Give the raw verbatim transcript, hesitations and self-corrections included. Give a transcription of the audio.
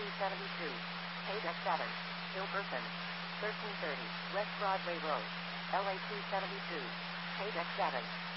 two seventy-two. Page X seven. Hilperson. thirteen thirty. West Broadway Road. L A two seventy-two. Page X seven.